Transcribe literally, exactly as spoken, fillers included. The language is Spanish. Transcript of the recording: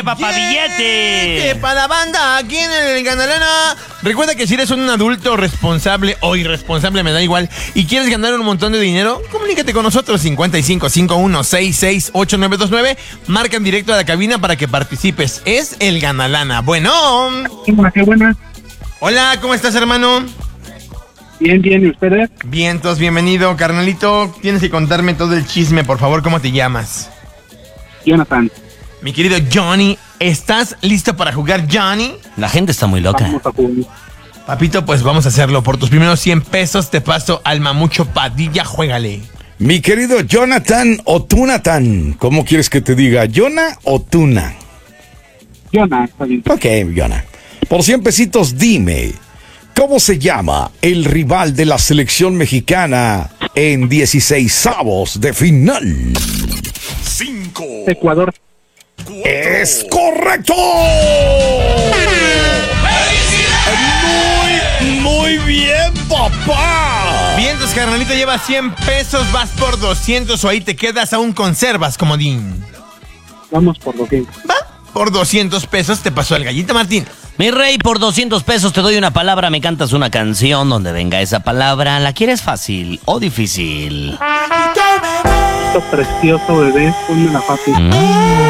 Papá billete para la banda aquí en el Ganalana. Recuerda que si eres un adulto responsable o irresponsable, me da igual, y quieres ganar un montón de dinero, comunícate con nosotros. Cincuenta y cinco, cincuenta y uno, sesenta y seis, ochenta y nueve veintinueve. Marca en directo a la cabina para que participes. Es el Ganalana. Bueno. Hola, qué buena. Hola, ¿cómo estás, hermano? Bien, bien, ¿y ustedes? Bien, todos bienvenido. Carnalito, tienes que contarme todo el chisme, por favor. ¿Cómo te llamas? Jonathan. Mi querido Johnny, ¿estás listo para jugar, Johnny? La gente está muy loca. Vamos a jugar. Papito, pues vamos a hacerlo. Por tus primeros cien pesos te paso al Mamucho Padilla. Juégale. Mi querido Jonathan o Tunathan, ¿cómo quieres que te diga? ¿Yona o Tuna? Jonathan, está bien. Ok, Yona. Por cien pesitos, dime, ¿cómo se llama el rival de la selección mexicana en dieciseisavos de final? Cinco. Ecuador. ¡Es correcto! Muy, muy bien, papá. Vientos, carnalito, lleva cien pesos, vas por doscientos o ahí te quedas, aún conservas, comodín. Vamos por lo que. Va, por doscientos pesos te pasó el Gallito Martín. Mi rey, por doscientos pesos te doy una palabra, me cantas una canción donde venga esa palabra. ¿La quieres fácil o difícil? Esto precioso, bebé, ponme la fácil. Mm.